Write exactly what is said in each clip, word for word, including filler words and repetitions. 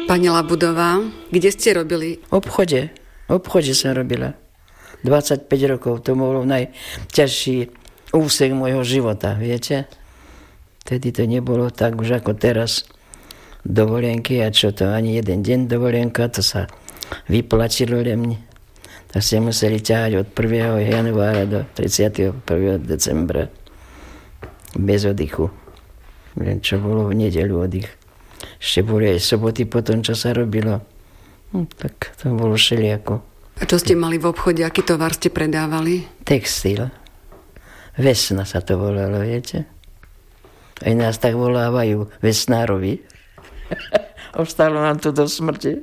Pani Labudová, kde ste robili? V obchode. V obchode som robila. dvadsaťpäť rokov. To bolo najťažší úsek môjho života, viete? Vtedy to nebolo tak už ako teraz. Dovolenky a čo to, ani jeden deň dovolenka, to sa vyplačilo len. Tak ste museli ťahať od prvého januára do tridsiateho prvého decembra. Bez oddychu. Len čo bolo v nedeľu oddych. Ešte boli aj soboty potom, čo sa robilo. No, tak to bolo všelijako. A čo ste mali v obchode? Aký tovar ste predávali? Textil. Vesna sa to volalo, viete? Aj nás tak volávajú vesnárovi. Ostalo nám to do smrti.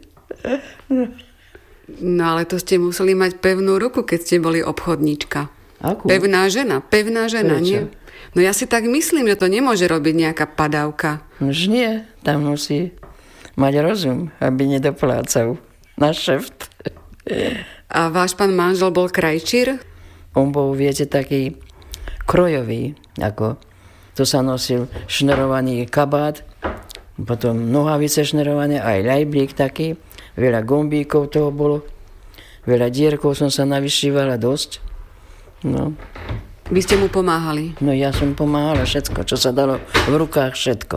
No ale to ste museli mať pevnú ruku, keď ste boli obchodníčka. Akú? Pevná žena, pevná žena, Prečo? nie? No ja si tak myslím, že to nemôže robiť nejaká padávka. Už nie, tam musí mať rozum, aby nedoplácal na šeft. A váš pán manžel bol krajčír? On bol, viete, taký krojový, ako to sa nosil šnorovaný kabát, potom nohavice šnorované, aj ľajblík taký, veľa gombíkov toho bolo, veľa dierkov som sa navyšívala dosť. No. Vy ste mu pomáhali? No ja som pomáhala všetko, čo sa dalo v rukách, všetko.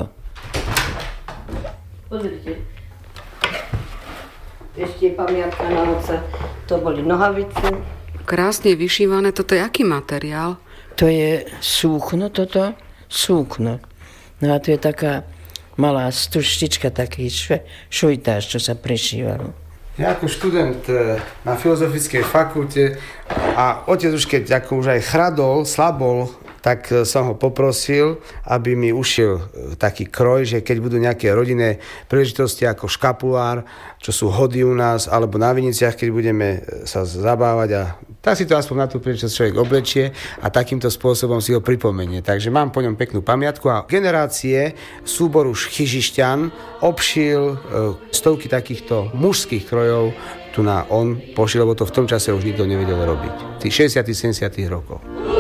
Pozrite. Ešte je pamiatka na oca. To boli nohavice. Krásne vyšívané. Toto je aký materiál? To je súkno toto, súkno. No a to je taká malá stuštička, taký šujtáž, čo sa prešívalo. Ja ako študent na filozofickej fakulte a otec už keď ako už aj chradol, slabol, tak som ho poprosil, aby mi ušiel taký kroj, že keď budú nejaké rodinné príležitosti ako škapulár, čo sú hody u nás, alebo na viniciach, keď budeme sa zabávať a tak si to aspoň na tú príležitosť človek oblečie a takýmto spôsobom si ho pripomenie. Takže mám po ňom peknú pamiatku a generácie súboru chyžišťan obšil stovky takýchto mužských krojov tu na on pošiel, lebo to v tom čase už nikto nevedel robiť. Tých šesťdesiatych sedemdesiatych rokov.